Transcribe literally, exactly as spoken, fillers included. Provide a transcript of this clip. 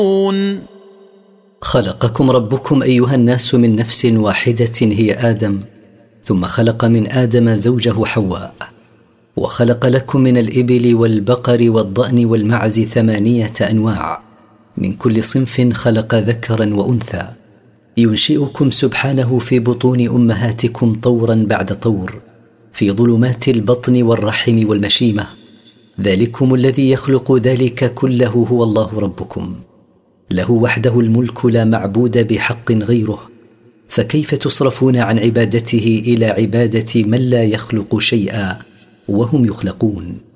خلقكم ربكم أيها الناس من نفس واحدة هي آدم، ثم خلق من آدم زوجه حواء، وخلق لكم من الإبل والبقر والضأن والمعز ثمانية أنواع، من كل صنف خلق ذكرا وأنثى، ينشئكم سبحانه في بطون أمهاتكم طورا بعد طور، في ظلمات البطن والرحم والمشيمة. ذلكم الذي يخلق ذلك كله هو الله ربكم، له وحده الملك لا معبود بحق غيره، فكيف تصرفون عن عبادته إلى عبادة من لا يخلق شيئا وهم يخلقون؟